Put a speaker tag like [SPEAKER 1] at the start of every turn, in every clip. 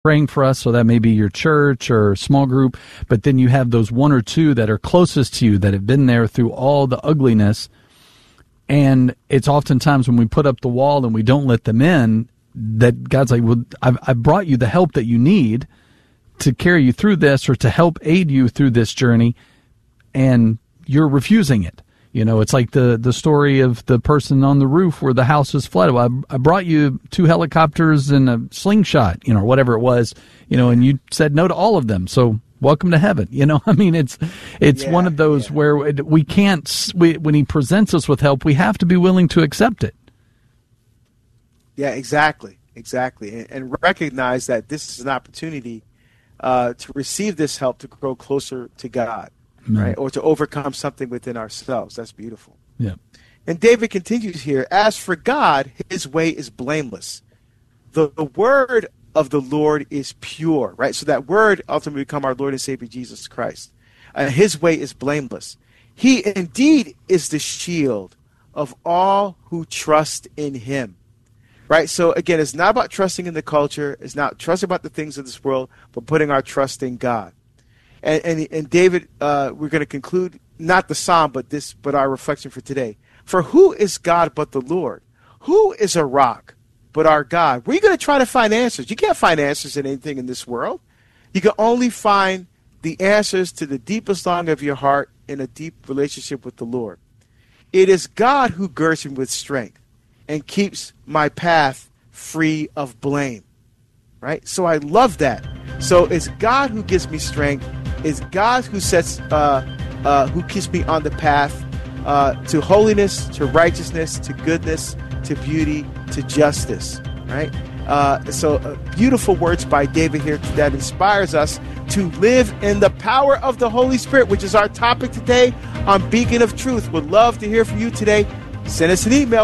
[SPEAKER 1] praying for us, so that may be your church or small group, but then you have those one or two that are closest to you that have been there through all the ugliness, and it's oftentimes when we put up the wall and we don't let them in, that God's like, well, I've brought you the help that you need to carry you through this or to help aid you through this journey, and you're refusing it. You know, it's like the story of the person on the roof where the house was flooded. Well, I brought you 2 helicopters and a slingshot, you know, or whatever it was, you know, and you said no to all of them. So welcome to heaven. You know, I mean, it's one of those where we can't, when he presents us with help, we have to be willing to accept it.
[SPEAKER 2] Yeah, exactly. And recognize that this is an opportunity to receive this help to grow closer to God. Right, or to overcome something within ourselves. That's beautiful.
[SPEAKER 1] Yeah.
[SPEAKER 2] And David continues here, as for God, his way is blameless. The word of the Lord is pure, right? So that word ultimately become our Lord and Savior Jesus Christ. His way is blameless. He indeed is the shield of all who trust in him. Right? So again, it's not about trusting in the culture. It's not trusting about the things of this world, but putting our trust in God. And David, we're going to conclude not the psalm, but our reflection for today. For who is God but the Lord? Who is a rock but our God? Where are you going to try to find answers? You can't find answers in anything in this world. You can only find the answers to the deepest longing of your heart in a deep relationship with the Lord. It is God who girds me with strength and keeps my path free of blame. Right? So I love that. So it's God who gives me strength. It's God who who keeps me on the path to holiness, to righteousness, to goodness, to beauty, to justice. Right? So beautiful words by David here that inspires us to live in the power of the Holy Spirit, which is our topic today on Beacon of Truth. Would love to hear from you today. Send us an email,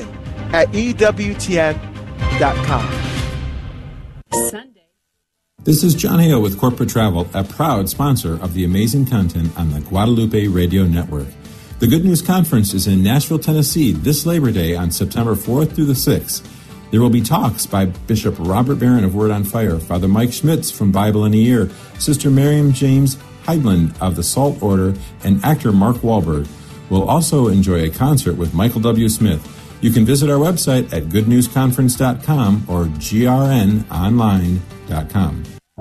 [SPEAKER 2] beacon@ewtn.com.
[SPEAKER 3] Sunday.
[SPEAKER 4] This is John Hale with Corporate Travel, a proud sponsor of the amazing content on the Guadalupe Radio Network. The Good News Conference is in Nashville, Tennessee this Labor Day on September 4th through the 6th. There will be talks by Bishop Robert Barron of Word on Fire, Father Mike Schmitz from Bible in a Year, Sister Miriam James Heidland of the Salt Order, and actor Mark Wahlberg. We'll also enjoy a concert with Michael W. Smith. You can visit our website at goodnewsconference.com or grnonline.com.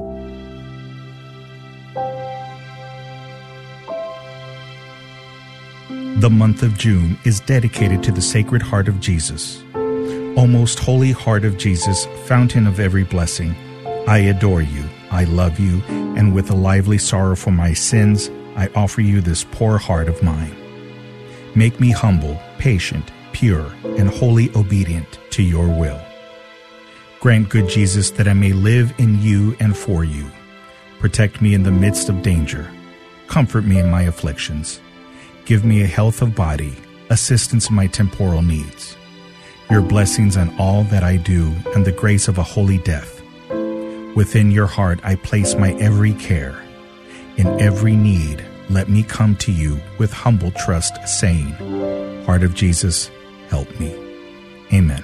[SPEAKER 5] The month of June is dedicated to the Sacred Heart of Jesus. O most holy heart of Jesus, fountain of every blessing, I adore you, I love you, and with a lively sorrow for my sins, I offer you this poor heart of mine. Make me humble, patient, pure, and wholly obedient to your will. Grant, good Jesus, that I may live in you and for you. Protect me in the midst of danger. Comfort me in my afflictions. Give me a health of body, assistance in my temporal needs. Your blessings on all that I do, and the grace of a holy death. Within your heart I place my every care. In every need, let me come to you with humble trust, saying, Heart of Jesus, help me. Amen.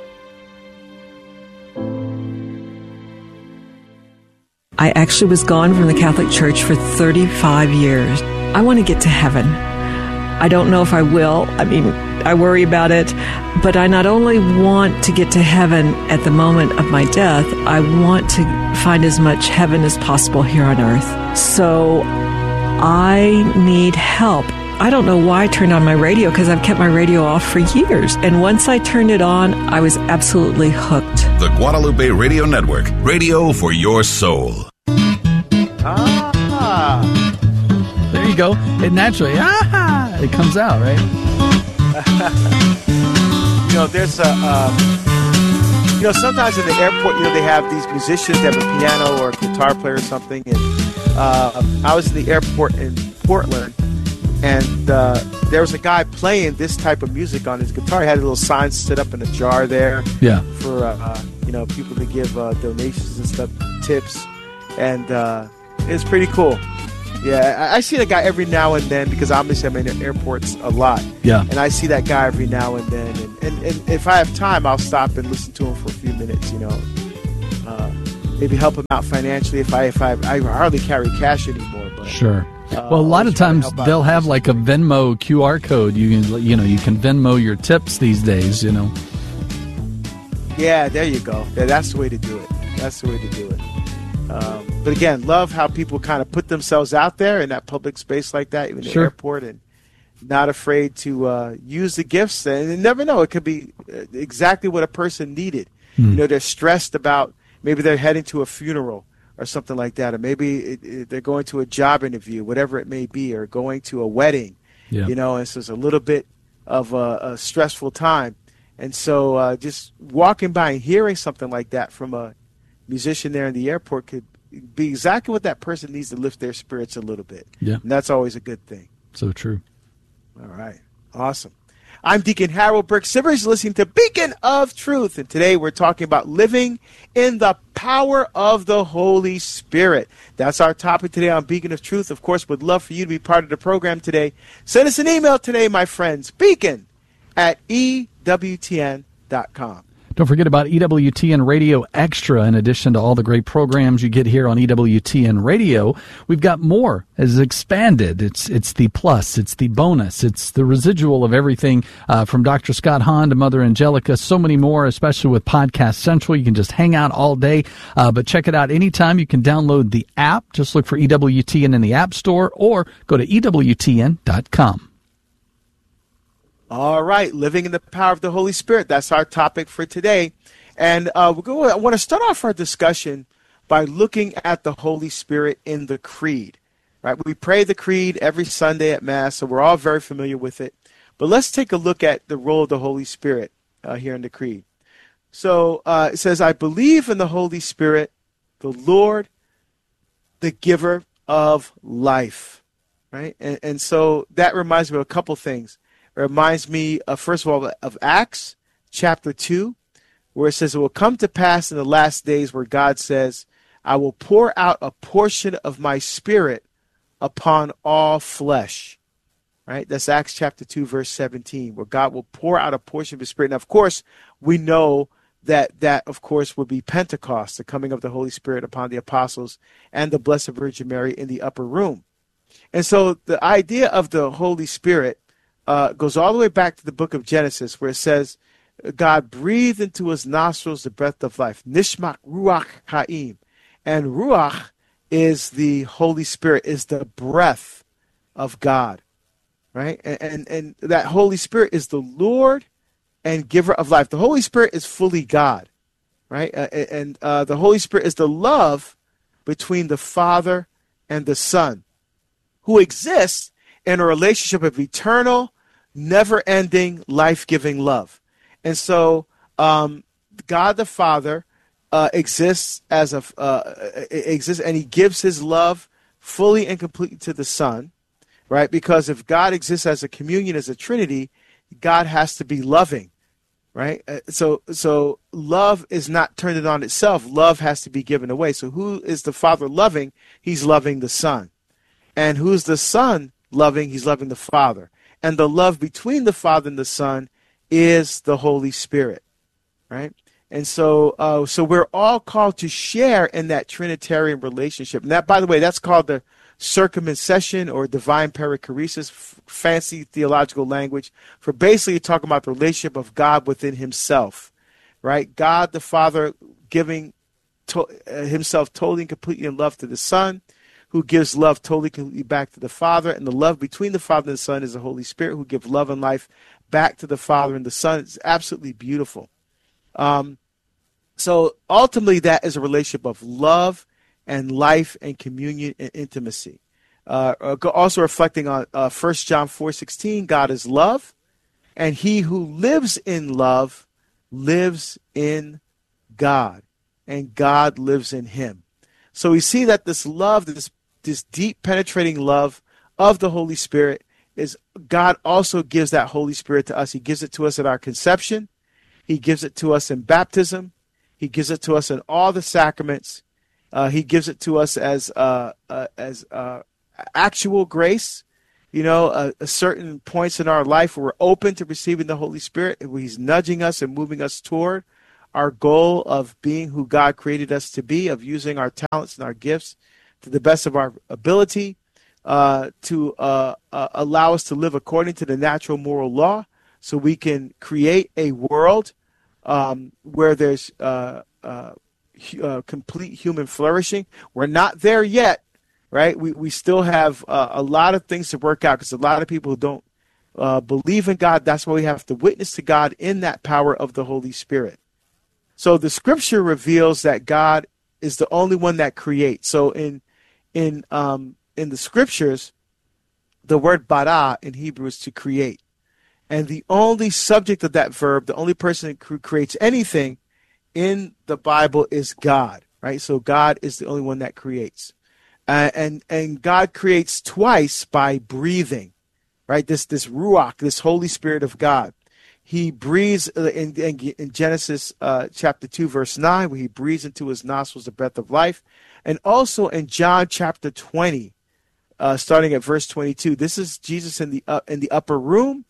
[SPEAKER 3] I actually was gone from the Catholic Church for 35 years. I want to get to heaven. I don't know if I will. I mean, I worry about it. But I not only want to get to heaven at the moment of my death, I want to find as much heaven as possible here on earth. So I need help. I don't know why I turned on my radio, because I've kept my radio off for years. And once I turned it on, I was absolutely hooked.
[SPEAKER 6] The Guadalupe Radio Network, radio for your soul.
[SPEAKER 1] There you go. It naturally, it comes out, right?
[SPEAKER 2] There's sometimes in the airport, they have these musicians that have a piano or a guitar player or something. And I was in the airport in Portland, and there was a guy playing this type of music on his guitar. He had a little sign set up in a jar there for people to give donations and stuff, tips, and it's pretty cool. Yeah, I see that guy every now and then, because obviously I'm in airports a lot.
[SPEAKER 1] Yeah.
[SPEAKER 2] And I see that guy every now and then. And if I have time, I'll stop and listen to him for a few minutes, maybe help them out financially if I hardly carry cash anymore. But
[SPEAKER 1] sure. Well, a lot of times they'll have like a Venmo QR code. You can Venmo your tips these days.
[SPEAKER 2] Yeah, there you go. That's the way to do it. That's the way to do it. But again, love how people kind of put themselves out there in that public space like that, even the airport, and not afraid to use the gifts. And you never know, it could be exactly what a person needed. They're stressed about, maybe they're heading to a funeral or something like that, or maybe they're going to a job interview, whatever it may be, or going to a wedding. And so it's a little bit of a stressful time. And so just walking by and hearing something like that from a musician there in the airport could be exactly what that person needs to lift their spirits a little bit.
[SPEAKER 1] Yeah.
[SPEAKER 2] And that's always a good thing.
[SPEAKER 1] So true.
[SPEAKER 2] All right. Awesome. I'm Deacon Harold Burke Sivers, listening to Beacon of Truth. And today we're talking about living in the power of the Holy Spirit. That's our topic today on Beacon of Truth. Of course, would love for you to be part of the program today. Send us an email today, my friends. beacon@ewtn.com.
[SPEAKER 1] Don't forget about EWTN Radio Extra. In addition to all the great programs you get here on EWTN Radio, we've got more as expanded. It's the plus, it's the bonus, it's the residual of everything from Dr. Scott Hahn to Mother Angelica, so many more, especially with Podcast Central. You can just hang out all day, but check it out anytime. You can download the app. Just look for EWTN in the App Store or go to EWTN.com.
[SPEAKER 2] All right, living in the power of the Holy Spirit. That's our topic for today. And I want to start off our discussion by looking at the Holy Spirit in the Creed. Right? We pray the Creed every Sunday at Mass, so we're all very familiar with it. But let's take a look at the role of the Holy Spirit here in the Creed. So it says, I believe in the Holy Spirit, the Lord, the giver of life. Right? And so that reminds me of a couple things. It reminds me, first of all, of Acts chapter 2, where it says, it will come to pass in the last days where God says, I will pour out a portion of my Spirit upon all flesh. Right? That's Acts chapter 2, verse 17, where God will pour out a portion of His Spirit. Now, of course, we know that, of course, would be Pentecost, the coming of the Holy Spirit upon the apostles and the Blessed Virgin Mary in the upper room. And so the idea of the Holy Spirit goes all the way back to the book of Genesis, where it says, God breathed into his nostrils the breath of life. Nishmak Ruach Haim. And Ruach is the Holy Spirit, is the breath of God. Right? And that Holy Spirit is the Lord and giver of life. The Holy Spirit is fully God. Right? And the Holy Spirit is the love between the Father and the Son, who exists in a relationship of eternal, never-ending, life-giving love. And so God the Father exists as exists, and he gives his love fully and completely to the Son, right? Because if God exists as a communion, as a Trinity, God has to be loving, right? So love is not turned on itself. Love has to be given away. So who is the Father loving? He's loving the Son. And who's the Son loving? He's loving the Father. And the love between the Father and the Son is the Holy Spirit, right? And so we're all called to share in that Trinitarian relationship. And that, by the way, that's called the circumcision or divine perichoresis, fancy theological language for basically talking about the relationship of God within himself, right? God the Father giving himself totally and completely in love to the Son, who gives love totally completely back to the Father, and the love between the Father and the Son is the Holy Spirit, who gives love and life back to the Father and the Son. It's absolutely beautiful. So ultimately, that is a relationship of love and life and communion and intimacy. Also reflecting on 1 John 4:16, God is love, and he who lives in love lives in God, and God lives in him. So we see that this love, this deep penetrating love of the Holy Spirit, is God also gives that Holy Spirit to us. He gives it to us at our conception. He gives it to us in baptism. He gives it to us in all the sacraments. He gives it to us as actual grace. You know, certain points in our life where we're open to receiving the Holy Spirit, where he's nudging us and moving us toward our goal of being who God created us to be, of using our talents and our gifts to the best of our ability, to allow us to live according to the natural moral law, so we can create a world where there's complete human flourishing. We're not there yet, right? We still have a lot of things to work out, because a lot of people who don't believe in God. That's why we have to witness to God in that power of the Holy Spirit. So the scripture reveals that God is the only one that creates. So in the scriptures, the word bara in Hebrew is to create. And the only subject of that verb, the only person who creates anything in the Bible is God, right? So God is the only one that creates. And God creates twice by breathing, right? This ruach, this Holy Spirit of God. He breathes in Genesis chapter 2, verse 9, where he breathes into his nostrils the breath of life. And also in John chapter 20, starting at verse 22. This is Jesus in the upper room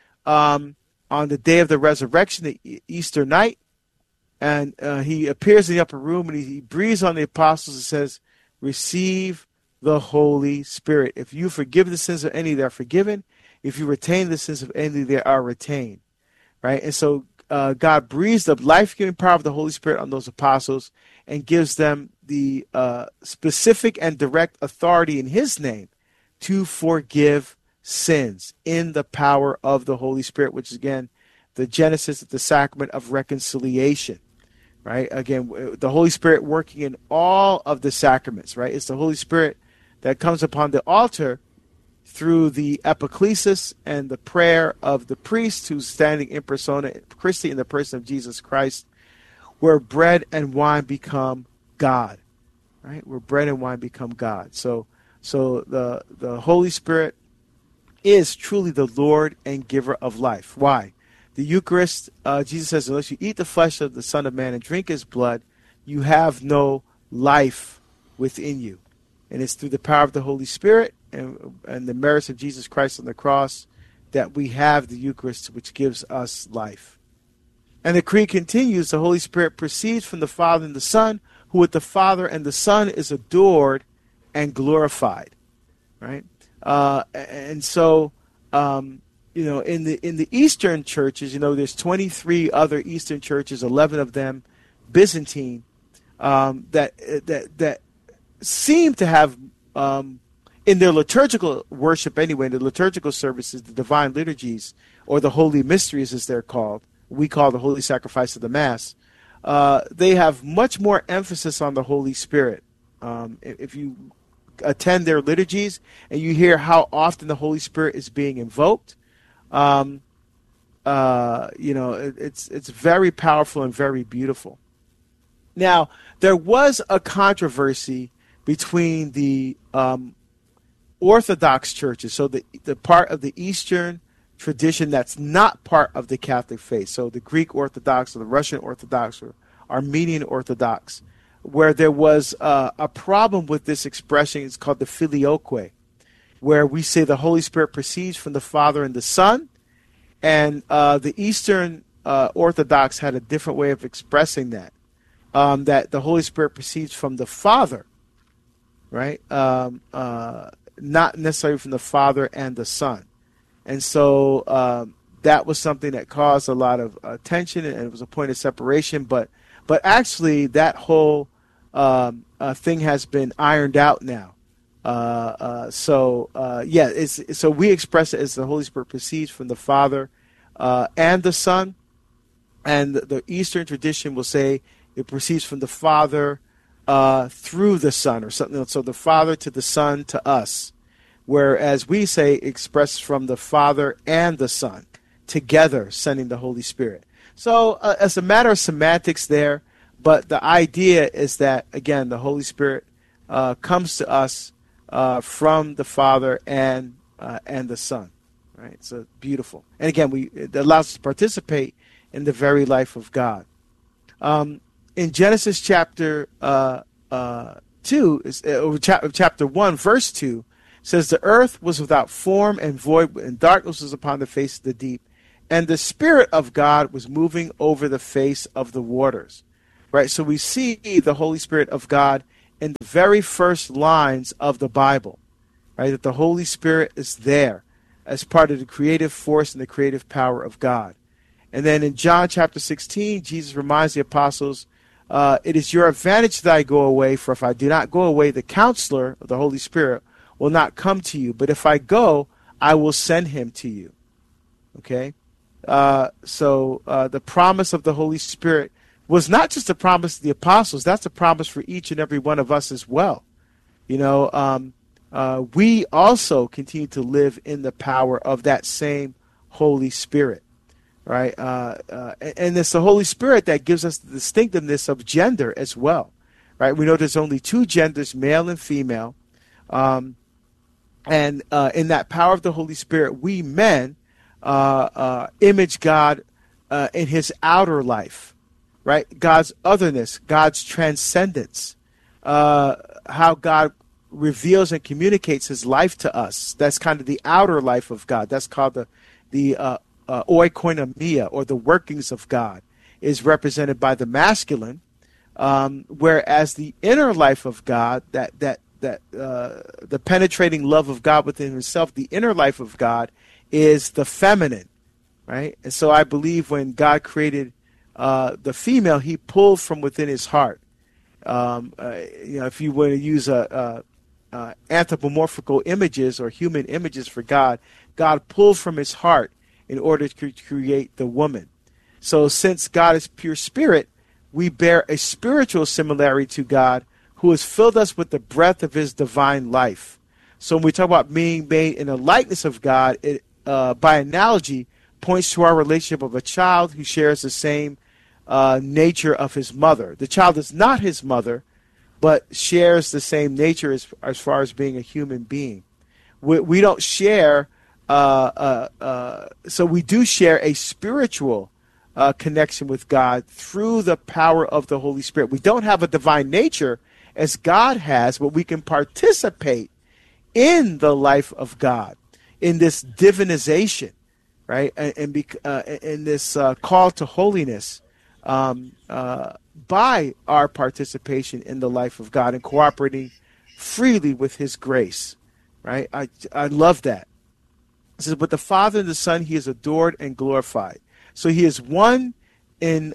[SPEAKER 2] on the day of the resurrection, the Easter night. And he appears in the upper room, and he breathes on the apostles and says, receive the Holy Spirit. If you forgive the sins of any, they are forgiven. If you retain the sins of any, they are retained. Right? And so God breathes the life-giving power of the Holy Spirit on those apostles and gives them the specific and direct authority in his name to forgive sins in the power of the Holy Spirit, which is, again, the genesis of the sacrament of reconciliation. Right? Again, the Holy Spirit working in all of the sacraments, right? It's the Holy Spirit that comes upon the altar through the epiclesis and the prayer of the priest who's standing in persona Christi, in the person of Jesus Christ, where bread and wine become God, right? Where bread and wine become God. So the Holy Spirit is truly the Lord and giver of life. Why? The Eucharist, Jesus says, unless you eat the flesh of the Son of Man and drink his blood, you have no life within you. And it's through the power of the Holy Spirit and the merits of Jesus Christ on the cross that we have the Eucharist, which gives us life. And the creed continues, the Holy Spirit proceeds from the Father and the Son, who with the Father and the Son is adored and glorified. Right? And so, you know, in the Eastern churches, you know, there's 23 other Eastern churches, 11 of them Byzantine, that seem to have, in their liturgical worship anyway, in the liturgical services, the divine liturgies, or the holy mysteries as they're called, we call the holy sacrifice of the Mass, they have much more emphasis on the Holy Spirit. If you attend their liturgies and you hear how often the Holy Spirit is being invoked, you know, it's very powerful and very beautiful. Now, there was a controversy between the Orthodox churches, so the part of the Eastern tradition that's not part of the Catholic faith, so the Greek Orthodox or the Russian Orthodox or Armenian Orthodox, where there was a problem with this expression. It's called the filioque, where we say the Holy Spirit proceeds from the Father and the Son, and the Eastern Orthodox had a different way of expressing that, that the Holy Spirit proceeds from the Father, right? Not necessarily from the Father and the Son. And so that was something that caused a lot of tension, and it was a point of separation. But actually, that whole thing has been ironed out now. So we express it as the Holy Spirit proceeds from the Father and the Son, and the Eastern tradition will say it proceeds from the Father through the Son, or something. So the Father to the Son to us, whereas we say express from the Father and the Son together, sending the Holy Spirit. So as a matter of semantics there, but the idea is that, again, the Holy Spirit comes to us from the Father and the Son. Right? So beautiful. And again, it allows us to participate in the very life of God. In Genesis chapter 2, chapter 1, verse 2, says, the earth was without form and void, and darkness was upon the face of the deep, and the Spirit of God was moving over the face of the waters. Right? So we see the Holy Spirit of God in the very first lines of the Bible. Right? That the Holy Spirit is there as part of the creative force and the creative power of God. And then in John chapter 16, Jesus reminds the apostles, it is your advantage that I go away, for if I do not go away, the counselor of the Holy Spirit will not come to you. But if I go, I will send him to you. Okay? So the promise of the Holy Spirit was not just a promise to the apostles. That's a promise for each and every one of us as well. You know, we also continue to live in the power of that same Holy Spirit. Right, and it's the Holy Spirit that gives us the distinctiveness of gender as well. Right, we know there's only two genders, male and female, and in that power of the Holy Spirit, we men image God in His outer life, right? God's otherness, God's transcendence, how God reveals and communicates His life to us. That's kind of the outer life of God. That's called the oikonomia, or the workings of God, is represented by the masculine, whereas the inner life of God, the penetrating love of God within Himself, the inner life of God is the feminine, right? And so I believe when God created the female, He pulled from within His heart. If you were to use anthropomorphical images or human images for God, God pulled from His heart in order to create the woman. So since God is pure spirit, we bear a spiritual similarity to God, who has filled us with the breath of His divine life. So when we talk about being made in the likeness of God, it, by analogy, points to our relationship of a child who shares the same nature of his mother. The child is not his mother, but shares the same nature as far as being a human being. We don't share... so we do share a spiritual connection with God through the power of the Holy Spirit. We don't have a divine nature as God has, but we can participate in the life of God, in this divinization, right? And in this call to holiness by our participation in the life of God and cooperating freely with His grace, right? I love that. It says, but the Father and the Son, He is adored and glorified. So He is one in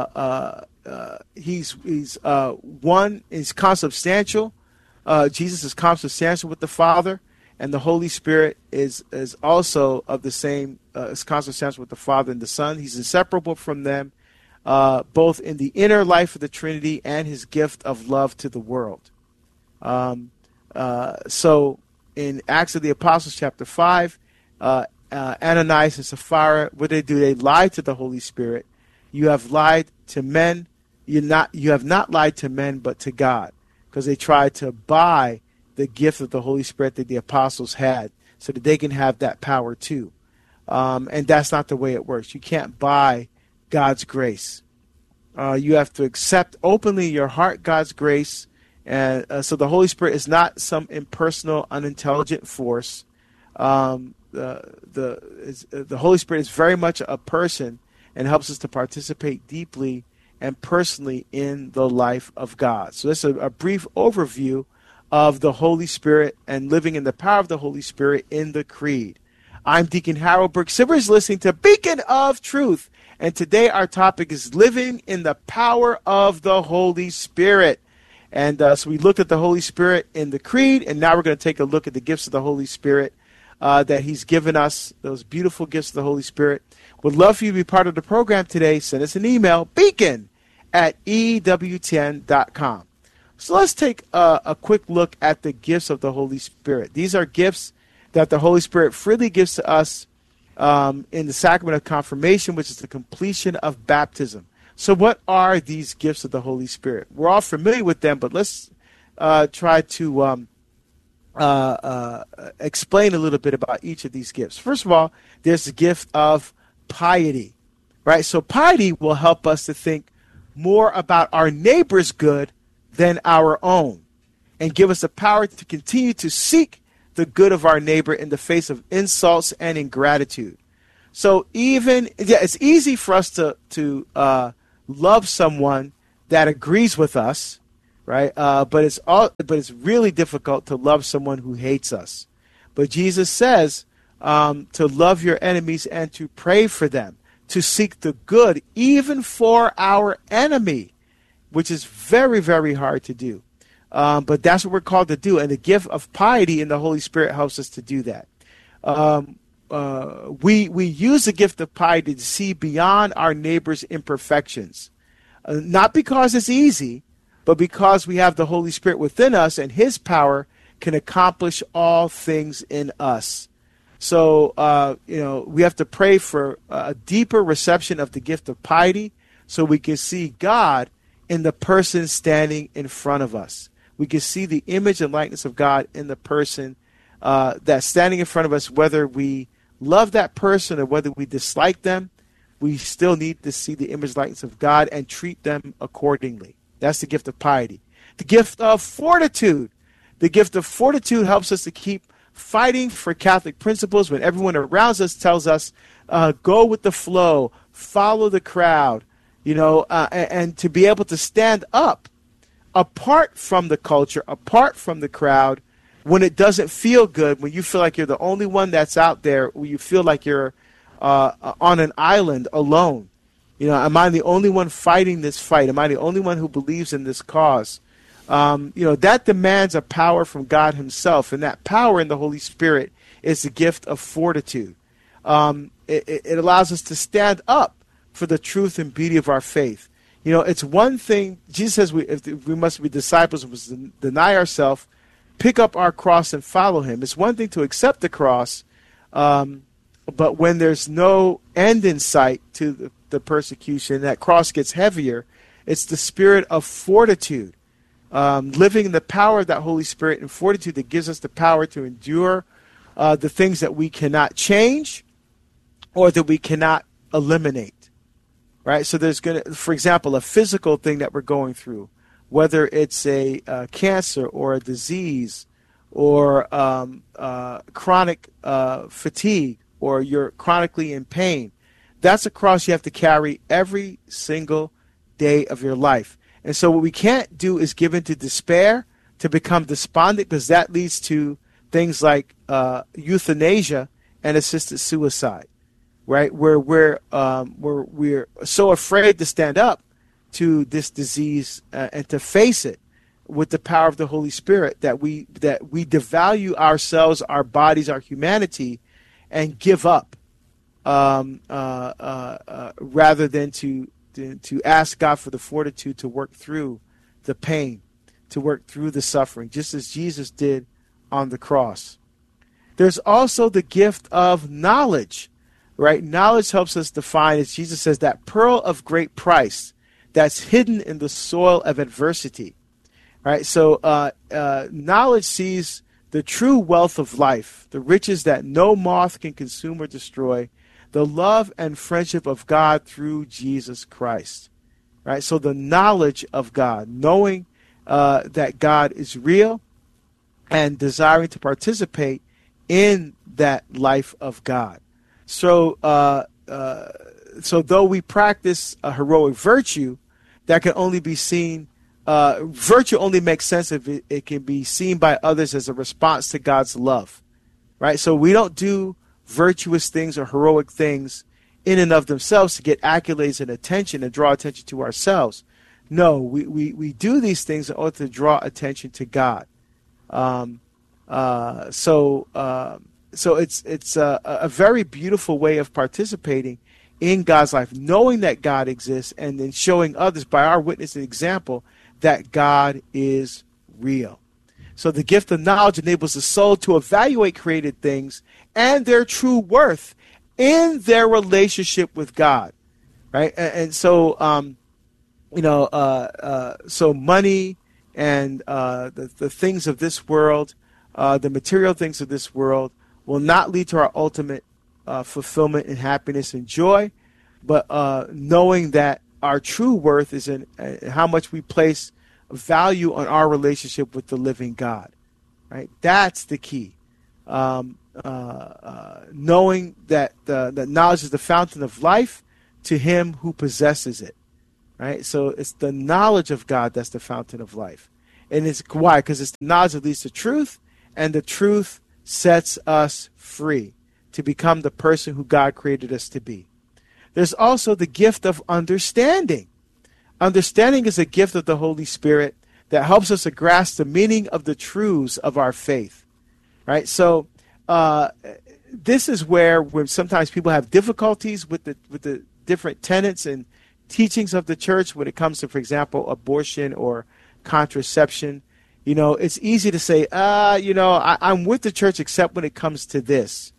[SPEAKER 2] he's one is consubstantial. Jesus is consubstantial with the Father, and the Holy Spirit is also of the same is consubstantial with the Father and the Son. He's inseparable from them, both in the inner life of the Trinity and His gift of love to the world. So in Acts of the Apostles chapter 5, Ananias and Sapphira, what do? They lied to the Holy Spirit. You have lied to men. You have not lied to men, but to God, because they tried to buy the gift of the Holy Spirit that the apostles had, so that they can have that power too. And that's not the way it works. You can't buy God's grace. You have to accept openly in your heart God's grace, and so the Holy Spirit is not some impersonal, unintelligent force. The Holy Spirit is very much a person and helps us to participate deeply and personally in the life of God. So that's a brief overview of the Holy Spirit and living in the power of the Holy Spirit in the Creed. I'm Deacon Harold Burke Sivers, listening to Beacon of Truth, and today our topic is living in the power of the Holy Spirit. And so we looked at the Holy Spirit in the Creed, and now we're going to take a look at the gifts of the Holy Spirit that He's given us, those beautiful gifts of the Holy Spirit. Would love for you to be part of the program today. Send us an email, beacon@ewtn.com. So let's take a quick look at the gifts of the Holy Spirit. These are gifts that the Holy Spirit freely gives to us in the sacrament of confirmation, which is the completion of baptism. So what are these gifts of the Holy Spirit? We're all familiar with them, but let's try to explain a little bit about each of these gifts. First of all, there's the gift of piety, right? So piety will help us to think more about our neighbor's good than our own, and give us the power to continue to seek the good of our neighbor in the face of insults and ingratitude. So it's easy for us to love someone that agrees with us, right? But it's really difficult to love someone who hates us. But Jesus says to love your enemies and to pray for them, to seek the good even for our enemy, which is very, very hard to do. But that's what we're called to do, and the gift of piety in the Holy Spirit helps us to do that. We use the gift of piety to see beyond our neighbor's imperfections, not because it's easy, but because we have the Holy Spirit within us, and His power can accomplish all things in us. So, we have to pray for a deeper reception of the gift of piety, so we can see God in the person standing in front of us. We can see the image and likeness of God in the person that's standing in front of us. Whether we love that person or whether we dislike them, we still need to see the image and likeness of God and treat them accordingly. That's the gift of piety. The gift of fortitude. The gift of fortitude helps us to keep fighting for Catholic principles when everyone around us tells us, go with the flow, follow the crowd, and to be able to stand up apart from the culture, apart from the crowd, when it doesn't feel good, when you feel like you're the only one that's out there, when you feel like you're on an island alone. Am I the only one fighting this fight? Am I the only one who believes in this cause? That demands a power from God Himself, and that power in the Holy Spirit is the gift of fortitude. It allows us to stand up for the truth and beauty of our faith. It's one thing, Jesus says if we must be disciples, we must deny ourselves, pick up our cross and follow Him. It's one thing to accept the cross, but when there's no end in sight to the persecution, that cross gets heavier. It's the spirit of fortitude, living in the power of that Holy Spirit and fortitude that gives us the power to endure the things that we cannot change or that we cannot eliminate. Right, so there's for example, a physical thing that we're going through, whether it's a cancer or a disease or chronic fatigue, or you're chronically in pain. That's a cross you have to carry every single day of your life. And so what we can't do is give in to despair, to become despondent, because that leads to things like euthanasia and assisted suicide. Right, where we're so afraid to stand up to this disease and to face it with the power of the Holy Spirit that we devalue ourselves, our bodies, our humanity, and give up rather than to ask God for the fortitude to work through the pain, to work through the suffering, just as Jesus did on the cross. There's also the gift of knowledge. Right? Knowledge helps us define, as Jesus says, that pearl of great price that's hidden in the soil of adversity. Right? So knowledge sees the true wealth of life, the riches that no moth can consume or destroy, the love and friendship of God through Jesus Christ. Right? So the knowledge of God, knowing that God is real and desiring to participate in that life of God. So though we practice a heroic virtue, that can only be seen, virtue only makes sense if it can be seen by others as a response to God's love, right? So we don't do virtuous things or heroic things in and of themselves to get accolades and attention and draw attention to ourselves. No, we do these things in order to draw attention to God. So it's a very beautiful way of participating in God's life, knowing that God exists and then showing others by our witness and example that God is real. So the gift of knowledge enables the soul to evaluate created things and their true worth in their relationship with God, right? And so, so money and the things of this world, the material things of this world, will not lead to our ultimate fulfillment and happiness and joy, but knowing that our true worth is in how much we place value on our relationship with the living God, right? That's the key. knowing that that knowledge is the fountain of life to him who possesses it. Right? So it's the knowledge of God that's the fountain of life. And it's why? Because it's the knowledge that leads to truth, and the truth sets us free to become the person who God created us to be. There's also the gift of understanding. Understanding is a gift of the Holy Spirit that helps us to grasp the meaning of the truths of our faith. Right? So this is where when sometimes people have difficulties with the different tenets and teachings of the church when it comes to, for example, abortion or contraception. It's easy to say, I'm with the church except when it comes to this.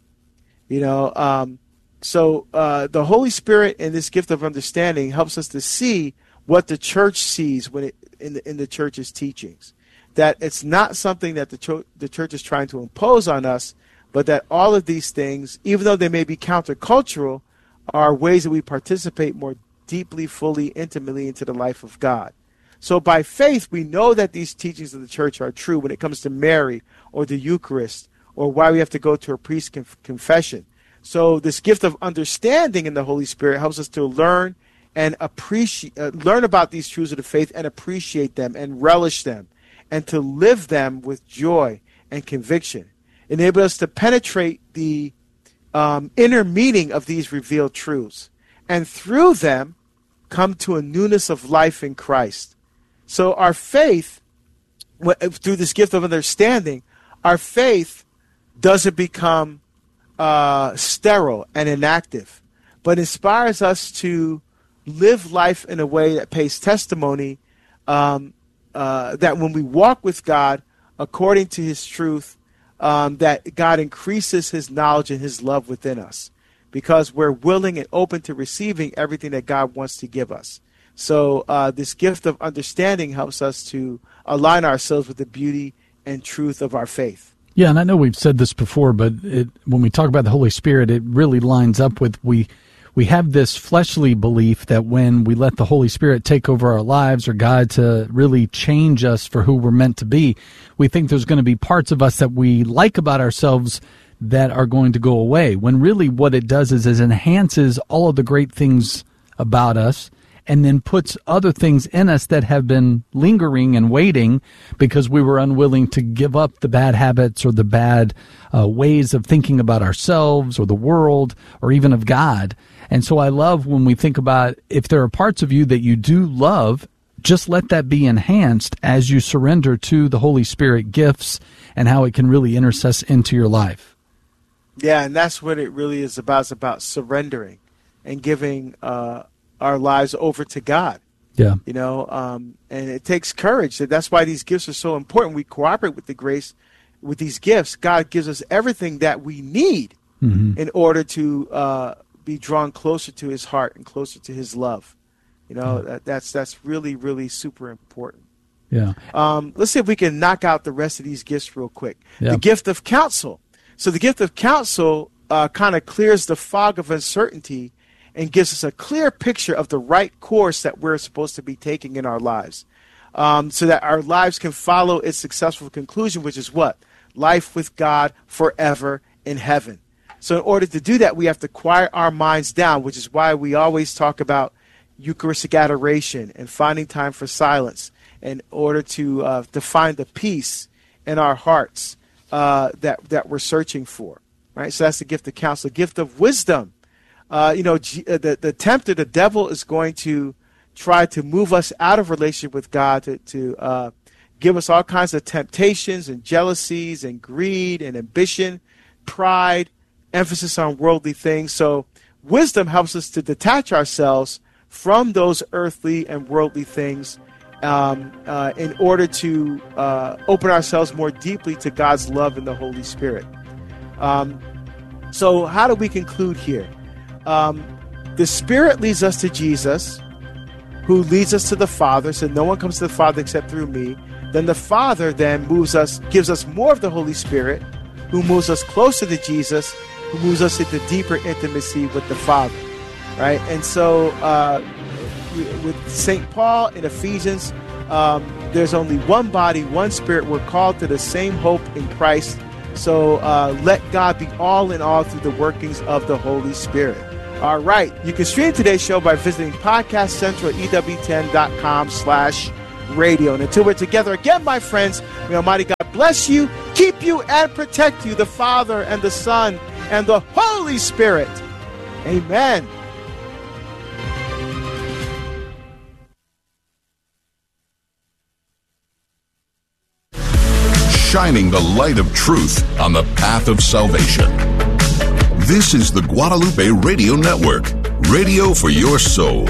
[SPEAKER 2] So the Holy Spirit and this gift of understanding helps us to see what the church sees when in the church's teachings. That it's not something that the church is trying to impose on us, but that all of these things, even though they may be countercultural, are ways that we participate more deeply, fully, intimately into the life of God. So by faith, we know that these teachings of the church are true when it comes to Mary or the Eucharist or why we have to go to a priest confession. So this gift of understanding in the Holy Spirit helps us to learn and learn about these truths of the faith and appreciate them and relish them and to live them with joy and conviction. Enable us to penetrate the inner meaning of these revealed truths, and through them come to a newness of life in Christ. So our faith, through this gift of understanding, our faith doesn't become sterile and inactive, but inspires us to live life in a way that pays testimony that when we walk with God according to his truth, that God increases his knowledge and his love within us, because we're willing and open to receiving everything that God wants to give us. So this gift of understanding helps us to align ourselves with the beauty and truth of our faith.
[SPEAKER 1] Yeah, and I know we've said this before, but when we talk about the Holy Spirit, it really lines up with we have this fleshly belief that when we let the Holy Spirit take over our lives or God to really change us for who we're meant to be, we think there's going to be parts of us that we like about ourselves that are going to go away, when really what it does is it enhances all of the great things about us and then puts other things in us that have been lingering and waiting because we were unwilling to give up the bad habits or the bad ways of thinking about ourselves or the world or even of God. And so I love when we think about if there are parts of you that you do love, just let that be enhanced as you surrender to the Holy Spirit gifts and how it can really intercess into your life.
[SPEAKER 2] Yeah, and that's what it really is about. It's about surrendering and giving our lives over to God.
[SPEAKER 1] Yeah.
[SPEAKER 2] And it takes courage. That's why these gifts are so important. We cooperate with the grace, with these gifts. God gives us everything that we need in order to be drawn closer to his heart and closer to his love. That's really, really super important.
[SPEAKER 1] Yeah.
[SPEAKER 2] Let's see if we can knock out the rest of these gifts real quick.
[SPEAKER 1] Yeah.
[SPEAKER 2] The gift of counsel. So the gift of counsel kind of clears the fog of uncertainty and gives us a clear picture of the right course that we're supposed to be taking in our lives, so that our lives can follow its successful conclusion, which is what? Life with God forever in heaven. So in order to do that, we have to quiet our minds down, which is why we always talk about Eucharistic adoration and finding time for silence in order to find the peace in our hearts that we're searching for. Right? So that's the gift of counsel. The gift of wisdom. The tempter, the devil, is going to try to move us out of relationship with God, to give us all kinds of temptations and jealousies and greed and ambition, pride, emphasis on worldly things. So wisdom helps us to detach ourselves from those earthly and worldly things in order to open ourselves more deeply to God's love and the Holy Spirit. So how do we conclude here? The Spirit leads us to Jesus, who leads us to the Father. So no one comes to the Father except through me. Then the Father then gives us more of the Holy Spirit, who moves us closer to Jesus, who moves us into deeper intimacy with the Father. Right? And so with St. Paul in Ephesians, there's only one body, one Spirit. We're called to the same hope in Christ So let God be all in all through the workings of the Holy Spirit. All right. You can stream today's show by visiting Podcast Central at EW10.com/radio. And until we're together again, my friends, may Almighty God bless you, keep you, and protect you, the Father and the Son and the Holy Spirit. Amen.
[SPEAKER 6] Shining the light of truth on the path of salvation. This is the Guadalupe Radio Network, radio for your soul.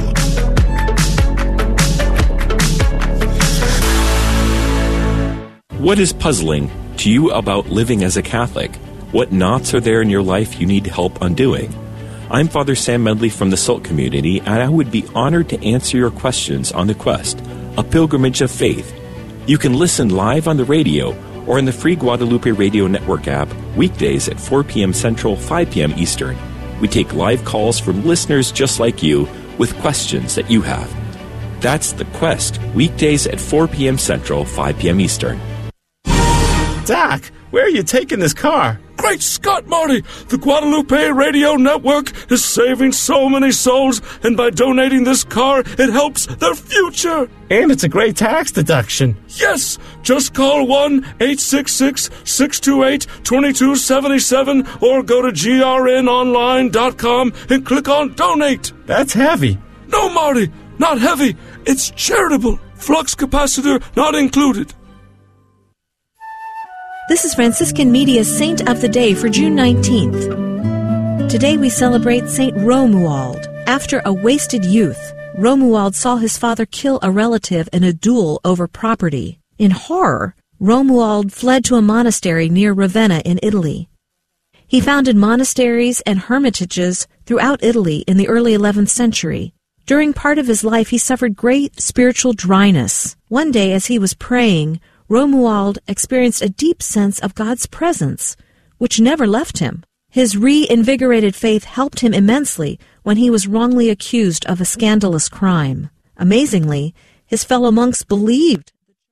[SPEAKER 7] What is puzzling to you about living as a Catholic? What knots are there in your life you need help undoing? I'm Father Sam Medley from the SALT community, and I would be honored to answer your questions on The Quest, a pilgrimage of faith. You can listen live on the radio or in the free Guadalupe Radio Network app, weekdays at 4 p.m. Central, 5 p.m. Eastern. We take live calls from listeners just like you with questions that you have. That's The Quest, weekdays at 4 p.m. Central, 5 p.m. Eastern.
[SPEAKER 8] Doc, where are you taking this car?
[SPEAKER 9] Great Scott, Marty! The Guadalupe Radio Network is saving so many souls, and by donating this car, it helps their future.
[SPEAKER 8] And it's a great tax deduction.
[SPEAKER 9] Yes! Just call 1-866-628-2277 or go to grnonline.com and click on Donate.
[SPEAKER 8] That's heavy.
[SPEAKER 9] No, Marty, not heavy. It's charitable. Flux capacitor not included.
[SPEAKER 10] This is Franciscan Media's Saint of the Day for June 19th. Today we celebrate Saint Romuald. After a wasted youth, Romuald saw his father kill a relative in a duel over property. In horror, Romuald fled to a monastery near Ravenna in Italy. He founded monasteries and hermitages throughout Italy in the early 11th century. During part of his life, he suffered great spiritual dryness. One day, as he was praying, Romuald experienced a deep sense of God's presence, which never left him. His reinvigorated faith helped him immensely when he was wrongly accused of a scandalous crime. Amazingly, his fellow monks believed.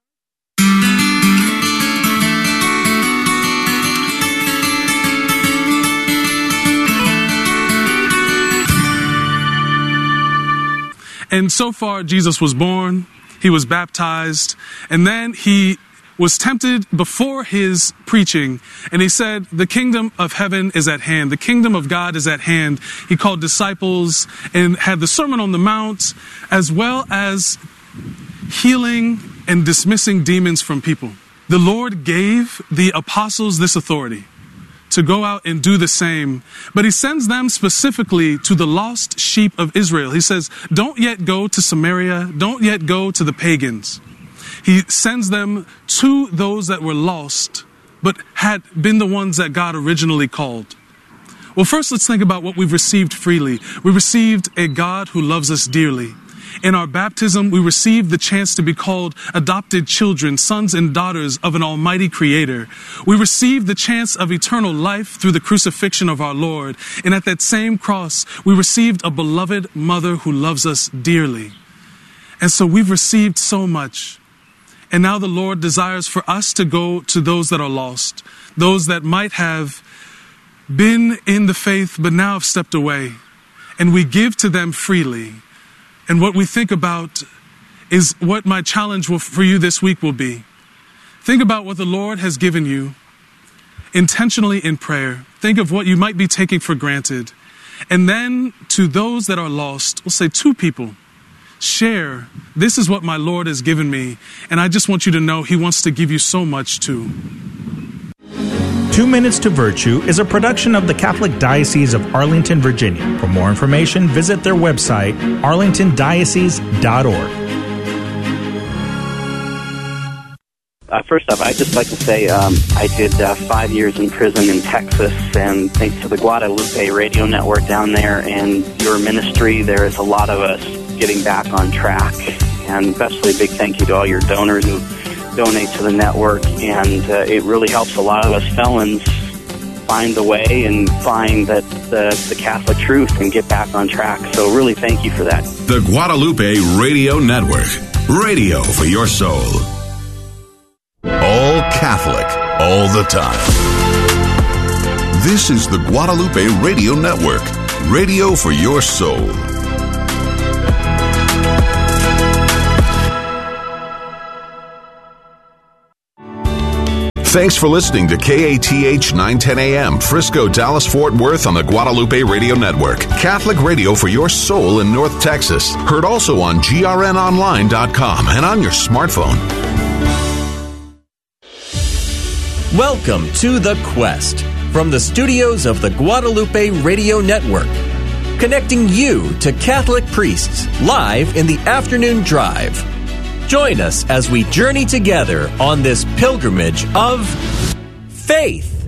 [SPEAKER 9] And so far, Jesus was born, he was baptized, and then he was tempted before his preaching, and he said, the kingdom of heaven is at hand. The kingdom of God is at hand. He called disciples and had the Sermon on the Mount, as well as healing and dismissing demons from people. The Lord gave the apostles this authority to go out and do the same, but he sends them specifically to the lost sheep of Israel. He says, don't yet go to Samaria, don't yet go to the pagans. He sends them to those that were lost, but had been the ones that God originally called. Well, first let's think about what we've received freely. We received a God who loves us dearly. In our baptism, we received the chance to be called adopted children, sons and daughters of an almighty creator. We received the chance of eternal life through the crucifixion of our Lord. And at that same cross, we received a beloved mother who loves us dearly. And so we've received so much. And now the Lord desires for us to go to those that are lost, those that might have been in the faith but now have stepped away. And we give to them freely. And what we think about is what my challenge for you this week will be. Think about what the Lord has given you intentionally in prayer. Think of what you might be taking for granted. And then to those that are lost, we'll say 2 people, share, this is what my Lord has given me. And I just want you to know he wants to give you so much too.
[SPEAKER 5] 2 Minutes to Virtue is a production of the Catholic Diocese of Arlington, Virginia. For more information, visit their website, arlingtondiocese.org.
[SPEAKER 11] First off, I'd just like to say I did 5 years in prison in Texas, and thanks to the Guadalupe Radio Network down there and your ministry, there is a lot of us getting back on track. And especially a big thank you to all your donors who donate to the network, and it really helps a lot of us felons find the way and find that the Catholic truth and get back on track. So really thank you for that.
[SPEAKER 6] The Guadalupe Radio Network, radio for your soul. All Catholic, all the time. This is the Guadalupe Radio Network, radio for your soul. Thanks for listening to KATH 910 AM, Frisco, Dallas, Fort Worth on the Guadalupe Radio Network. Catholic radio for your soul in North Texas. Heard also on grnonline.com and on your smartphone.
[SPEAKER 12] Welcome to The Quest from the studios of the Guadalupe Radio Network. Connecting you to Catholic priests live in the afternoon drive. Join us as we journey together on this pilgrimage of faith.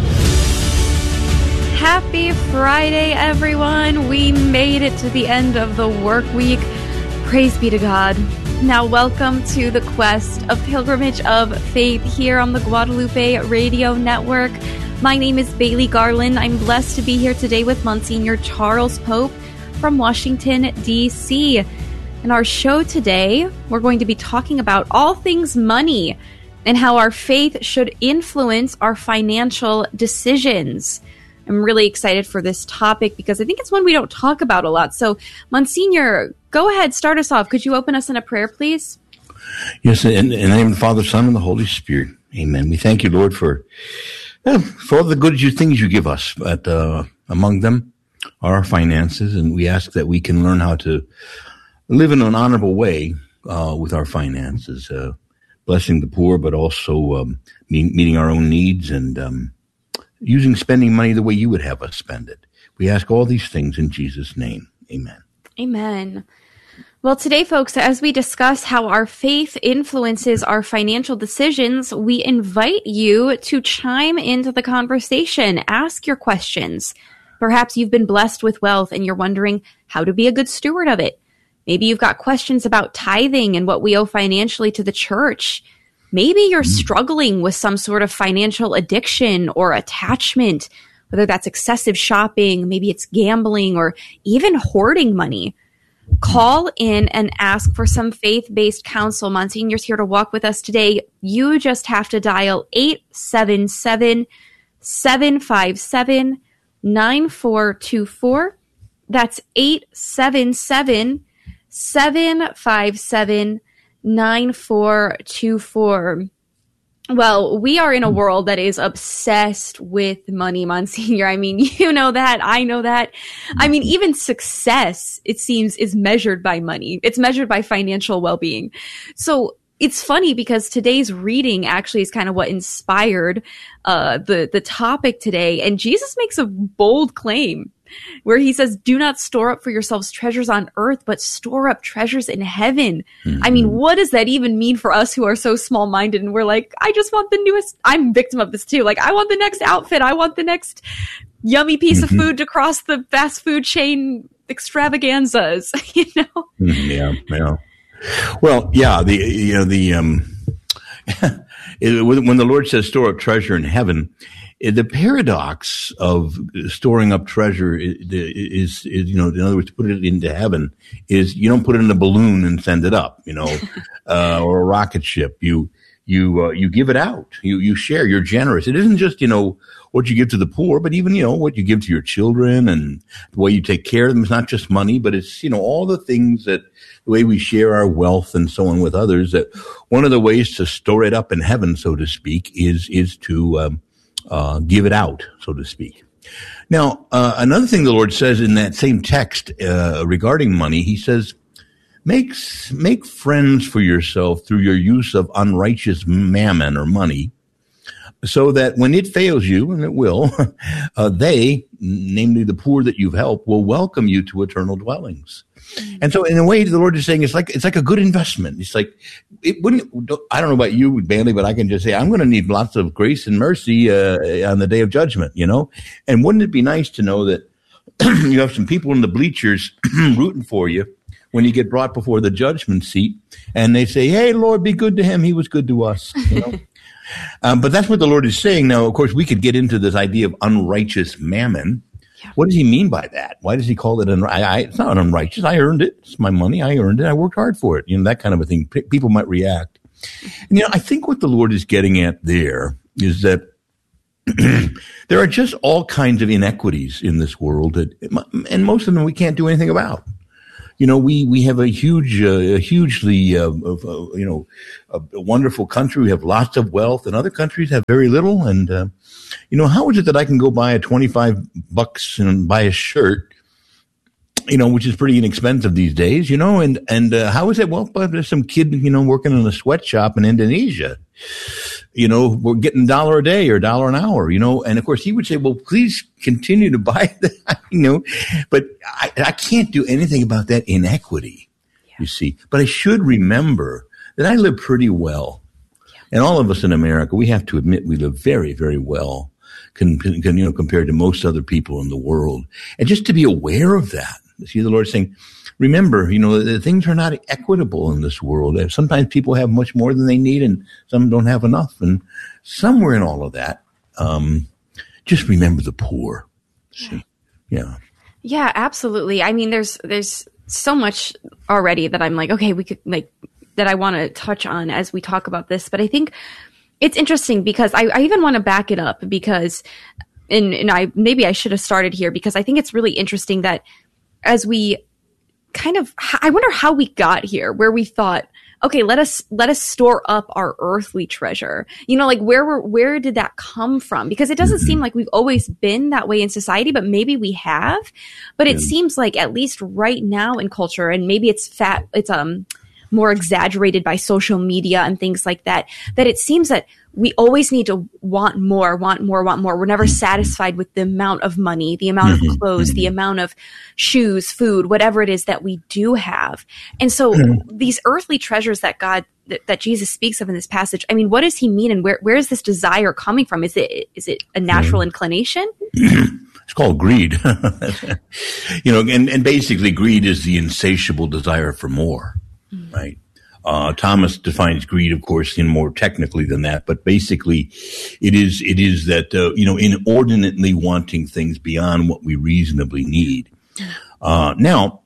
[SPEAKER 13] Happy Friday, everyone. We made it to the end of the work week. Praise be to God. Now, welcome to the quest, a pilgrimage of faith here on the Guadalupe Radio Network. My name is Bailey Garland. I'm blessed to be here today with Monsignor Charles Pope from Washington, D.C., in our show today, we're going to be talking about all things money and how our faith should influence our financial decisions. I'm really excited for this topic because I think it's one we don't talk about a lot. So, Monsignor, go ahead, start us off. Could you open us in a prayer, please?
[SPEAKER 14] Yes, in the name of the Father, Son, and the Holy Spirit. Amen. We thank you, Lord, for all the good things you give us. But among them are our finances, and we ask that we can learn how to live in an honorable way with our finances, blessing the poor, but also meeting our own needs and spending money the way you would have us spend it. We ask all these things in Jesus' name. Amen.
[SPEAKER 13] Amen. Well, today, folks, as we discuss how our faith influences our financial decisions, we invite you to chime into the conversation. Ask your questions. Perhaps you've been blessed with wealth and you're wondering how to be a good steward of it. Maybe you've got questions about tithing and what we owe financially to the church. Maybe you're struggling with some sort of financial addiction or attachment, whether that's excessive shopping, maybe it's gambling, or even hoarding money. Call in and ask for some faith-based counsel. Monsignor's here to walk with us today. You just have to dial 877-757-9424. That's 877-757-9424. Well, we are in a world that is obsessed with money, Monsignor. I mean, you know that. I know that. I mean, even success, it seems, is measured by money. It's measured by financial well-being. So it's funny because today's reading actually is kind of what inspired the topic today. And Jesus makes a bold claim where he says, do not store up for yourselves treasures on earth, but store up treasures in heaven. Mm-hmm. I mean, what does that even mean for us who are so small-minded? And we're like, I just want the newest. I'm a victim of this too. Like, I want the next outfit. I want the next yummy piece of food to cross the fast food chain extravaganzas, you know?
[SPEAKER 14] Yeah. Well, yeah, when the Lord says store up treasure in heaven, the paradox of storing up treasure is, in other words, to put it into heaven is you don't put it in a balloon and send it up, or a rocket ship. You give it out. You share. You're generous. It isn't just, what you give to the poor, but even, what you give to your children and the way you take care of them. It's not just money, but it's, all the things the way we share our wealth and so on with others, that one of the ways to store it up in heaven, so to speak, is to, give it out, so to speak. Now, another thing the Lord says in that same text regarding money, he says, make friends for yourself through your use of unrighteous mammon or money, so that when it fails you, and it will, they, namely the poor that you've helped, will welcome you to eternal dwellings. And so in a way, the Lord is saying it's like a good investment. It's like, I don't know about you, Bailey, but I can just say, I'm going to need lots of grace and mercy on the day of judgment, And wouldn't it be nice to know that you have some people in the bleachers rooting for you when you get brought before the judgment seat, and they say, hey, Lord, be good to him. He was good to us, But that's what the Lord is saying. Now, of course, we could get into this idea of unrighteous mammon. Yeah. What does he mean by that? Why does he call it it's not unrighteous. I earned it. It's my money. I earned it. I worked hard for it. That kind of a thing. People might react. And, I think what the Lord is getting at there is that there are just all kinds of inequities in this world and most of them we can't do anything about. We have a hugely a wonderful country. We have lots of wealth, and other countries have very little. And how is it that I can go buy $25 and buy a shirt, which is pretty inexpensive these days, and how is it? Well, but there's some kid, working in a sweatshop in Indonesia, we're getting $1 a day or $1 an hour, and of course he would say, well, please continue to buy that, but I can't do anything about that inequity, you see, but I should remember that I live pretty well. And all of us in America, we have to admit we live very, very well compared to most other people in the world. And just to be aware of that, see the Lord saying, remember, things are not equitable in this world. Sometimes people have much more than they need and some don't have enough. And somewhere in all of that, just remember the poor. See? Yeah.
[SPEAKER 13] Yeah, absolutely. I mean, there's so much already that I'm like, okay, we could that I want to touch on as we talk about this. But I think it's interesting because I even want to back it up because, and maybe I should have started here because I think it's really interesting that as we I wonder how we got here, where we thought, okay, let us store up our earthly treasure. Where did that come from? Because it doesn't seem like we've always been that way in society, but maybe we have. But it seems like at least right now in culture, and maybe it's more exaggerated by social media and things like that, that it seems that we always need to want more. We're never satisfied with the amount of money, the amount of clothes, the amount of shoes, food, whatever it is that we do have. And so these earthly treasures that that Jesus speaks of in this passage, I mean, what does he mean? And where is this desire coming from? Is it a natural inclination?
[SPEAKER 14] It's called greed. And basically greed is the insatiable desire for more, right? Thomas defines greed, of course, more technically than that, but basically it is that, inordinately wanting things beyond what we reasonably need. Now,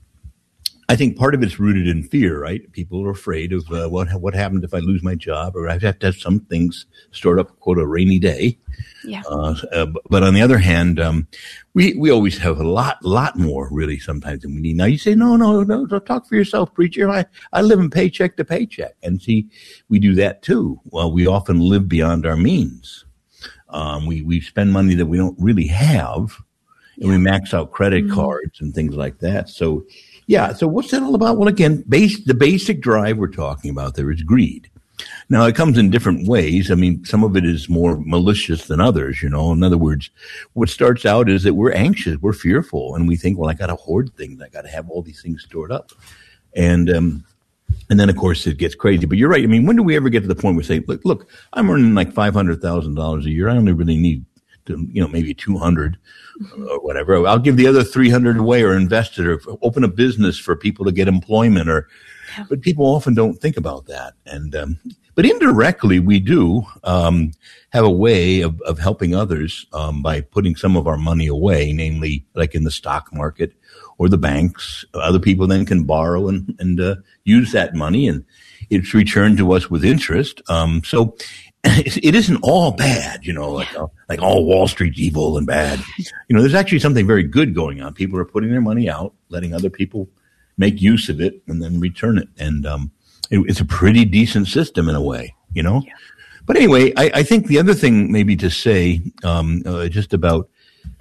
[SPEAKER 14] I think part of it's rooted in fear, right? People are afraid of what happened if I lose my job, or I have to have some things stored up, quote, a rainy day. Yeah. But on the other hand, we always have a lot more really sometimes than we need. Now you say, no, talk for yourself, preacher. I live in paycheck to paycheck. And see, we do that too. Well, we often live beyond our means. We spend money that we don't really have, and we max out credit cards and things like that. So, yeah. So what's that all about? Well, again, the basic drive we're talking about there is greed. Now, it comes in different ways. I mean, some of it is more malicious than others, In other words, what starts out is that we're anxious, we're fearful, and we think, well, I got to hoard things. I got to have all these things stored up. And then, of course, it gets crazy. But you're right. I mean, when do we ever get to the point where we say, look, I'm earning like $500,000 a year. I only really need to, maybe 200 or whatever. I'll give the other 300 away or invest it or open a business for people to get employment but people often don't think about that. And, but indirectly we do, have a way of helping others, by putting some of our money away, namely like in the stock market or the banks. Other people then can borrow and use that money, and it's returned to us with interest. So it isn't all bad, like all Wall Street's evil and bad. There's actually something very good going on. People are putting their money out, letting other people make use of it and then return it. And it's a pretty decent system in a way, Yeah. But anyway, I think the other thing maybe to say just about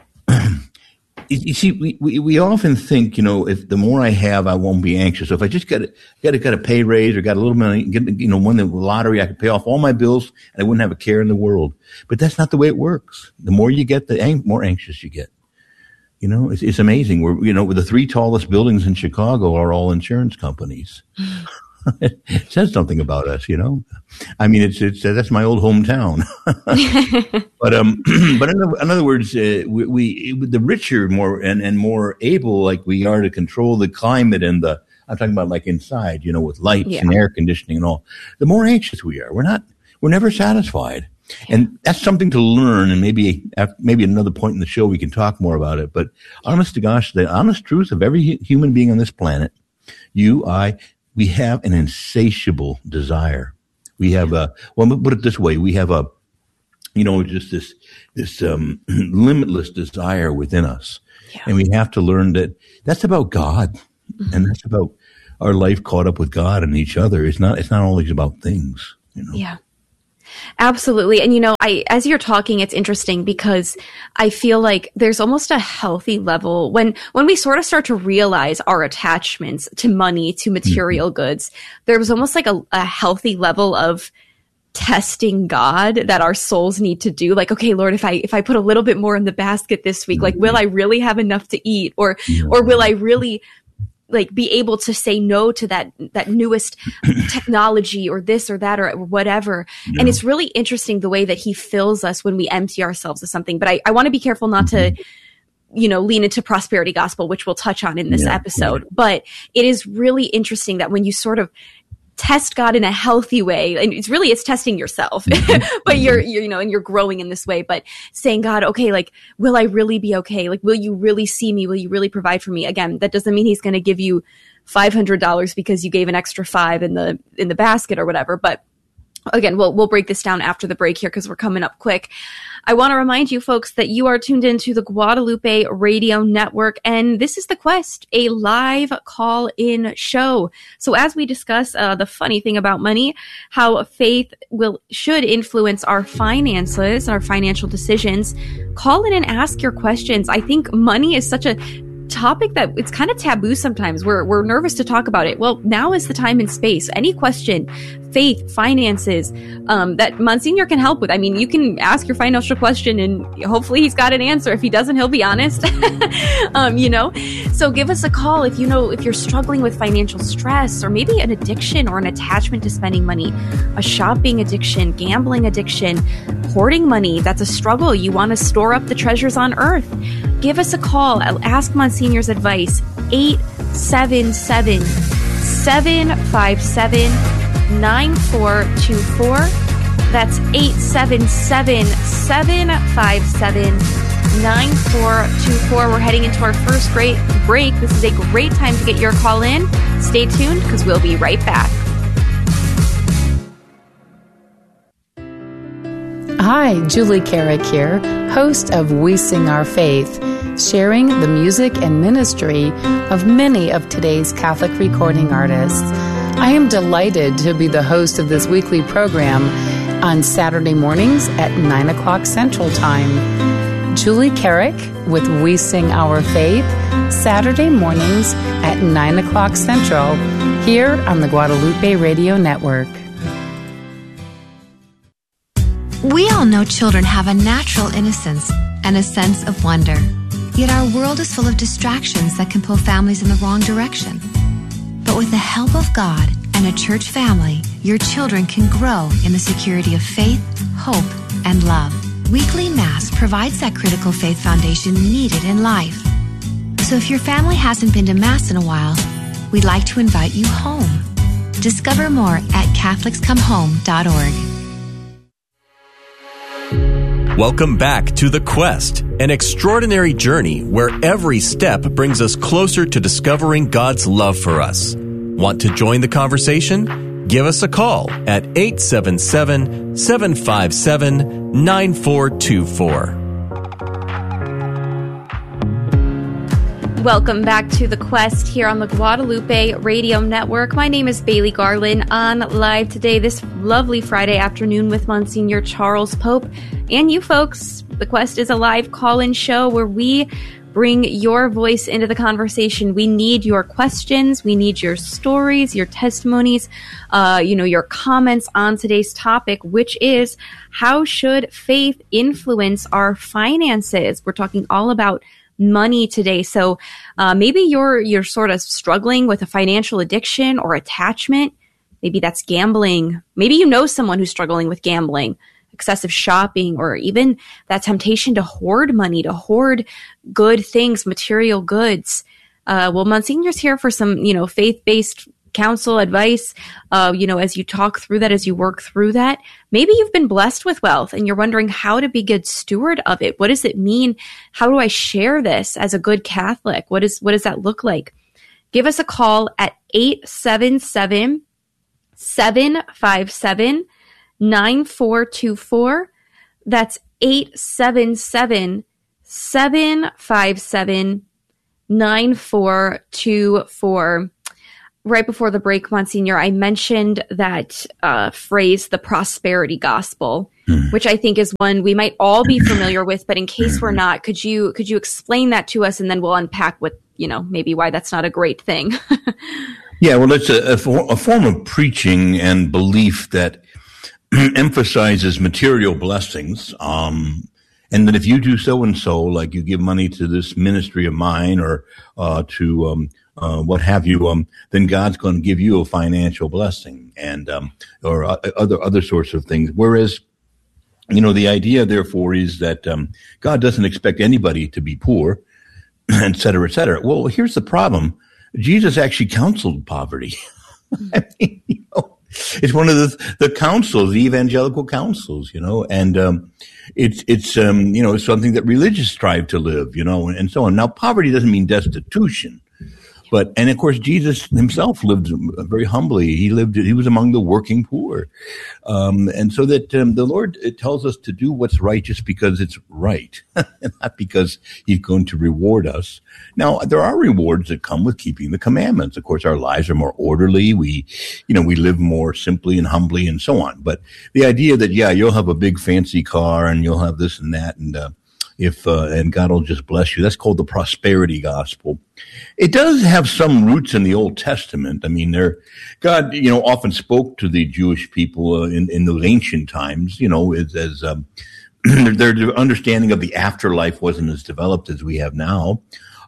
[SPEAKER 14] you see, we often think, if the more I have, I won't be anxious. So if I just got a pay raise or got a little money, won the lottery, I could pay off all my bills and I wouldn't have a care in the world. But that's not the way it works. The more you get, the more anxious you get. It's amazing. We're, the 3 tallest buildings in Chicago are all insurance companies. It says something about us, I mean, that's my old hometown. But in other words, we the richer, more and more able, like we are to control the climate and I'm talking about like inside, with lights and air conditioning and all, the more anxious we are. We're never satisfied. And that's something to learn, and maybe another point in the show we can talk more about it. But honest to gosh, the honest truth of every human being on this planet, we have an insatiable desire. We have put it this way, we have just this limitless desire within us. Yeah. And we have to learn that that's about God, mm-hmm. and that's about our life caught up with God and each other. It's not always about things,
[SPEAKER 13] Yeah. Absolutely. And, as you're talking, it's interesting because I feel like there's almost a healthy level when we sort of start to realize our attachments to money, to material goods, there was almost like a healthy level of testing God that our souls need to do. Like, okay, Lord, if I put a little bit more in the basket this week, like, will I really have enough to eat? Or will I really be able to say no to that newest technology or this or that or whatever. Yeah. And it's really interesting the way that he fills us when we empty ourselves of something. But I want to be careful not to, lean into prosperity gospel, which we'll touch on in this episode. Yeah. But it is really interesting that when you sort of test God in a healthy way, and it's testing yourself, but you're and you're growing in this way, but saying, God, okay, will I really be okay? Will you really see me? Will you really provide for me? Again, that doesn't mean he's going to give you $500 because you gave an extra $5 in the basket or whatever. But again, we'll break this down after the break here because we're coming up quick. I want to remind you folks that you are tuned into the Guadalupe Radio Network, and this is The Quest, a live call-in show. So as we discuss the funny thing about money, how faith should influence our finances, our financial decisions, call in and ask your questions. I think money is such a topic that it's kind of taboo sometimes. We're nervous to talk about it. Well, now is the time and space. Any question, faith, finances, that Monsignor can help with. I mean, you can ask your financial question and hopefully he's got an answer. If he doesn't, he'll be honest. So give us a call if you're struggling with financial stress or maybe an addiction or an attachment to spending money, a shopping addiction, gambling addiction, hoarding money. That's a struggle. You want to store up the treasures on earth. Give us a call. Ask Monsignor's advice. 877-757-9424. That's 877-757-9424. We're heading into our first great break. This is a great time to get your call in. Stay tuned because we'll be right back.
[SPEAKER 15] Hi, Julie Carrick here, host of We Sing Our Faith, sharing the music and ministry of many of today's Catholic recording artists. I am delighted to be the host of this weekly program on Saturday mornings at 9 o'clock Central Time. Julie Carrick with We Sing Our Faith, Saturday mornings at 9 o'clock Central, here on the Guadalupe Radio Network.
[SPEAKER 16] We all know children have a natural innocence and a sense of wonder. Yet our world is full of distractions that can pull families in the wrong direction. But with the help of God and a church family, your children can grow in the security of faith, hope, and love. Weekly Mass provides that critical faith foundation needed in life. So if your family hasn't been to Mass in a while, we'd like to invite you home. Discover more at CatholicsComeHome.org.
[SPEAKER 12] Welcome back to The Quest, an extraordinary journey where every step brings us closer to discovering God's love for us. Want to join the conversation? Give us a call at 877-757-9424.
[SPEAKER 13] Welcome back to The Quest here on the Guadalupe Radio Network. My name is Bailey Garland, on live today this lovely Friday afternoon with Monsignor Charles Pope. And you folks, The Quest is a live call-in show where we bring your voice into the conversation. We need your questions. We need your stories, your testimonies, your comments on today's topic, which is how should faith influence our finances? We're talking all about money today. So maybe you're sort of struggling with a financial addiction or attachment. Maybe that's gambling. Maybe you know someone who's struggling with gambling, excessive shopping, or even that temptation to hoard money, to hoard good things, material goods. Well, Monsignor's here for some, faith-based counsel, advice, as you talk through that, as you work through that. Maybe you've been blessed with wealth and you're wondering how to be good steward of it. What does it mean? How do I share this as a good Catholic? What does that look like? Give us a call at 877-757-9424. That's 877-757-9424. Right before the break, Monsignor, I mentioned that phrase, the prosperity gospel, which I think is one we might all be familiar with, but in case we're not, could you explain that to us, and then we'll unpack what, maybe why that's not a great thing.
[SPEAKER 14] Yeah, well, it's a form of preaching and belief that emphasizes material blessings, and that if you do so and so, like you give money to this ministry of mine or to what have you, then God's going to give you a financial blessing, and or other sorts of things. Whereas, the idea, therefore, is that God doesn't expect anybody to be poor, et cetera, et cetera. Well, here's the problem. Jesus actually counseled poverty. I mean, it's one of the counsels, the evangelical counsels, and it's something that religious strive to live, and so on. Now, poverty doesn't mean destitution. And of course, Jesus himself lived very humbly. He was among the working poor. And so that the Lord tells us to do what's right just because it's right, not because he's going to reward us. Now, there are rewards that come with keeping the commandments. Of course, our lives are more orderly. We live more simply and humbly and so on. But the idea that, you'll have a big fancy car and you'll have this and that, and and God will just bless you. That's called the prosperity gospel. It does have some roots in the Old Testament. I mean, God, often spoke to the Jewish people in those ancient times, as their understanding of the afterlife wasn't as developed as we have now.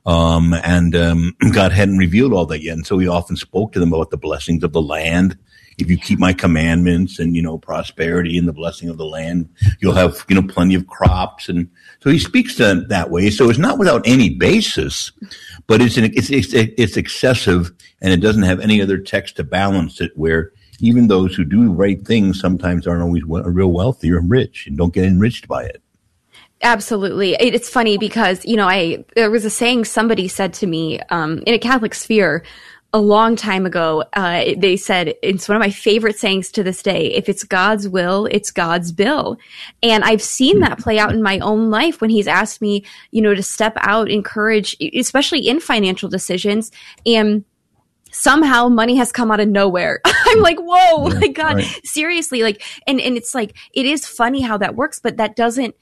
[SPEAKER 14] And God hadn't revealed all that yet. And so he often spoke to them about the blessings of the land. If you keep my commandments and, prosperity and the blessing of the land, you'll have, plenty of crops. And so he speaks to them that way. So it's not without any basis, but it's excessive, and it doesn't have any other text to balance it, where even those who do right things sometimes aren't always real wealthy or rich and don't get enriched by it.
[SPEAKER 13] Absolutely. It's funny because, there was a saying somebody said to me in a Catholic sphere a long time ago. They said, it's one of my favorite sayings to this day: if it's God's will, it's God's bill. And I've seen that play out in my own life when he's asked me, to step out, encourage, especially in financial decisions. And somehow money has come out of nowhere. I'm like, whoa, like, God, right. Seriously. And it's like, it is funny how that works, but that doesn't,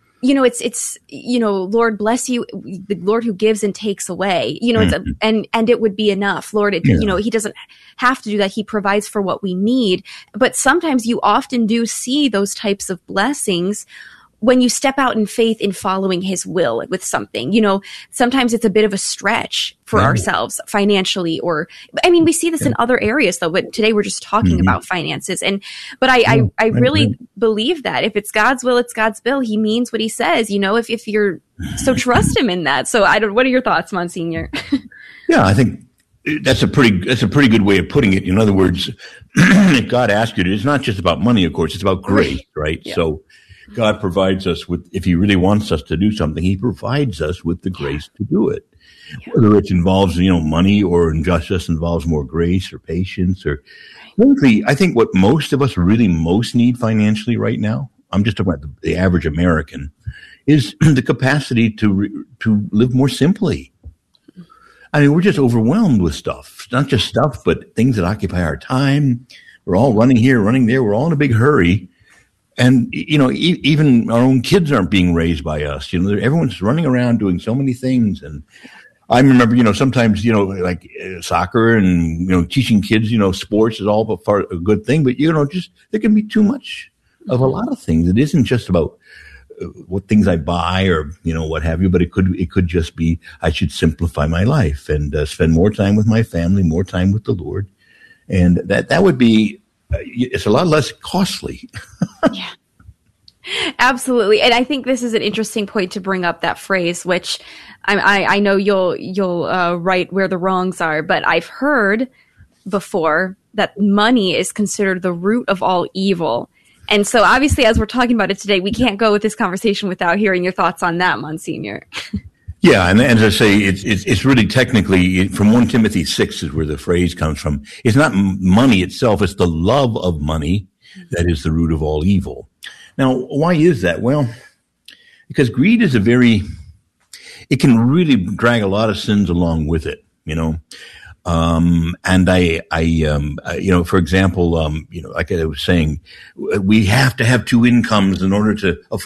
[SPEAKER 13] it's Lord bless you, the Lord who gives and takes away, and it would be enough. Lord, he doesn't have to do that. He provides for what we need. But sometimes you often do see those types of blessings when you step out in faith in following his will with something. Sometimes it's a bit of a stretch for ourselves financially, we see this in other areas though, but today we're just talking about finances. But I really believe that if it's God's will, it's God's bill. He means what he says, if you're, so trust him in that. So what are your thoughts, Monsignor?
[SPEAKER 14] Yeah, I think that's a pretty good way of putting it. In other words, if God asks you to, it's not just about money, of course, it's about grace, right? Yeah. So God provides us with, if he really wants us to do something, he provides us with the grace to do it. Yeah. Whether it involves, money, or just involves more grace or patience, or frankly, I think what most of us really most need financially right now, I'm just talking about the average American, is the capacity to live more simply. I mean, we're just overwhelmed with stuff. Not just stuff, but things that occupy our time. We're all running here, running there. We're all in a big hurry. And, even our own kids aren't being raised by us. Everyone's running around doing so many things. And I remember, sometimes, like soccer and, teaching kids, sports is all a good thing. But, there can be too much of a lot of things. It isn't just about what things I buy or, what have you, but it could just be, I should simplify my life and spend more time with my family, more time with the Lord. And that would be, it's a lot less costly.
[SPEAKER 13] Yeah, absolutely. And I think this is an interesting point to bring up, that phrase, which I know you'll write where the wrongs are, but I've heard before that money is considered the root of all evil. And so obviously, as we're talking about it today, we can't go with this conversation without hearing your thoughts on that, Monsignor.
[SPEAKER 14] Yeah, and as I say, it's really technically from 1 Timothy 6 is where the phrase comes from. It's not money itself; it's the love of money that is the root of all evil. Now, why is that? Well, because greed is it can really drag a lot of sins along with it, you know. And for example, like I was saying, we have to have two incomes in order to afford